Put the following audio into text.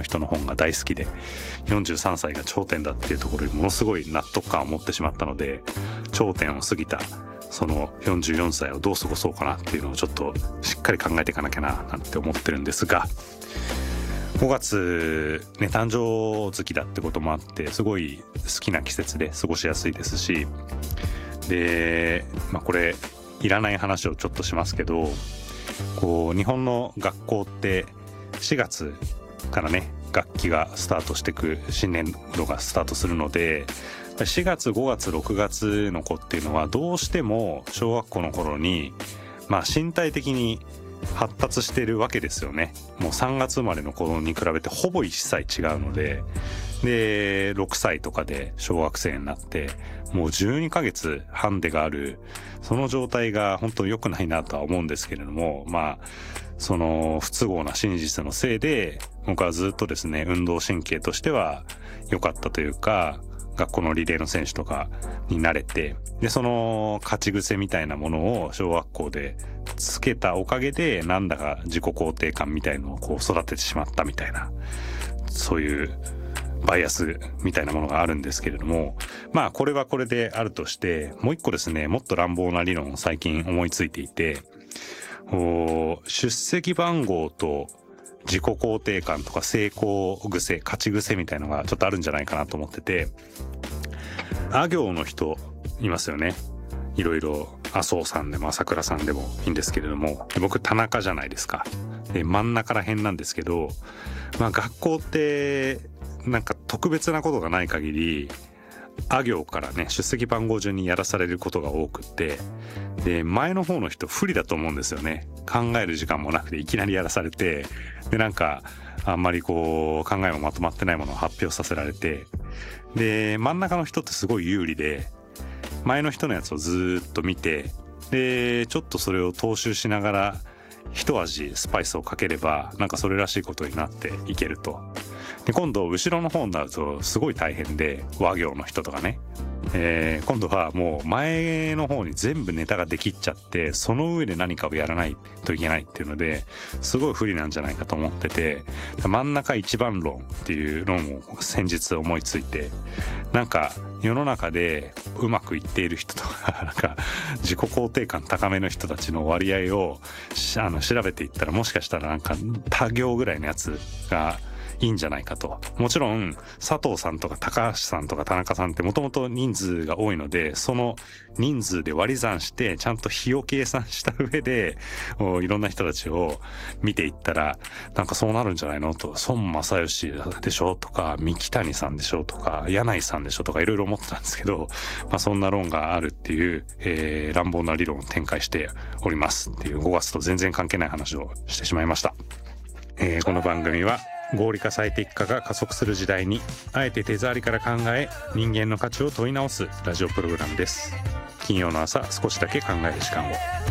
人の本が大好きで、43歳が頂点だっていうところにものすごい納得感を持ってしまったので、頂点を過ぎたその44歳をどう過ごそうかなっていうのをちょっとしっかり考えていかなきゃななんて思ってるんですが、5月ね、誕生月だってこともあってすごい好きな季節で過ごしやすいですし、でこれいらない話をちょっとしますけど、こう日本の学校って4月からね学期がスタートしてく、新年度がスタートするので、4月5月6月の子っていうのはどうしても小学校の頃に身体的に発達してるわけですよね。もう3月生まれの子に比べてほぼ1歳違うので、で6歳とかで小学生になってもう12ヶ月ハンデがある、その状態が本当に良くないなとは思うんですけれども、その不都合な真実のせいで僕はずっとですね、運動神経としては良かったというか、学校のリレーの選手とかになれて、でその勝ち癖みたいなものを小学校でつけたおかげで、なんだか自己肯定感みたいのをこう育ててしまったみたいな、そういうバイアスみたいなものがあるんですけれども、これはこれであるとして、もう一個ですね、もっと乱暴な理論を最近思いついていて、出席番号と自己肯定感とか成功癖、勝ち癖みたいのがちょっとあるんじゃないかなと思ってて、あ行の人いますよね。いろいろ麻生さんでも朝倉さんでもいいんですけれども、僕田中じゃないですか。で真ん中ら辺なんですけど、学校ってなんか特別なことがない限りあ行からね出席番号順にやらされることが多くって、で前の方の人不利だと思うんですよね。考える時間もなくていきなりやらされて、でなんかあんまりこう考えもまとまってないものを発表させられて、で真ん中の人ってすごい有利で、前の人のやつをずっと見て、でちょっとそれを踏襲しながら一味スパイスをかければなんかそれらしいことになっていけると。で今度後ろの方になるとすごい大変で、和行の人とかね、今度はもう前の方に全部ネタができっちゃって、その上で何かをやらないといけないっていうのですごい不利なんじゃないかと思ってて、真ん中一番論っていう論を先日思いついて、なんか世の中でうまくいっている人とかなんか自己肯定感高めの人たちの割合を調べていったら、もしかしたらなんか他行ぐらいのやつがいいんじゃないかと。もちろん佐藤さんとか高橋さんとか田中さんってもともと人数が多いので、その人数で割り算してちゃんと比を計算した上でいろんな人たちを見ていったらなんかそうなるんじゃないのと。孫正義でしょとか、三木谷さんでしょとか、柳井さんでしょとかいろいろ思ってたんですけど、そんな論があるっていう、乱暴な理論を展開しておりますっていう、5月と全然関係ない話をしてしまいました。この番組は合理化最適化が加速する時代にあえて手触りから考え、人間の価値を問い直すラジオプログラムです。金曜の朝、少しだけ考える時間を。